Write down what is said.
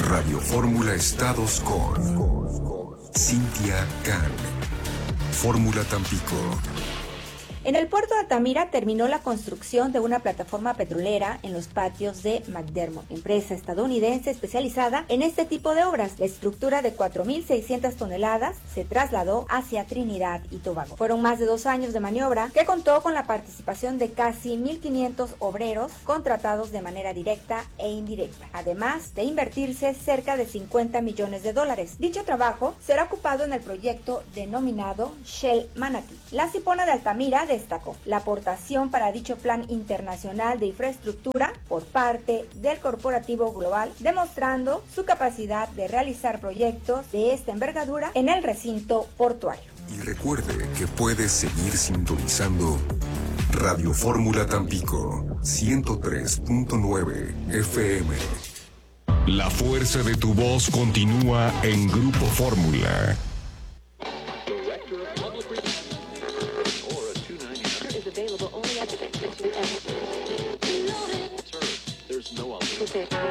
Radio Fórmula Estados con Cintia Can. Fórmula Tampico. En el puerto de Altamira terminó la construcción de una plataforma petrolera en los patios de McDermott, empresa estadounidense especializada en este tipo de obras. La estructura de 4.600 toneladas se trasladó hacia Trinidad y Tobago. Fueron más de 2 años de maniobra que contó con la participación de casi 1.500 obreros contratados de manera directa e indirecta, además de invertirse cerca de $50 millones. Dicho trabajo será ocupado en el proyecto denominado Shell Manatee. La Cipona de Altamira destacó la aportación para dicho plan internacional de infraestructura por parte del corporativo global, demostrando su capacidad de realizar proyectos de esta envergadura en el recinto portuario. Y recuerde que puede seguir sintonizando Radio Fórmula Tampico 103.9 FM. La fuerza de tu voz continúa en Grupo Fórmula.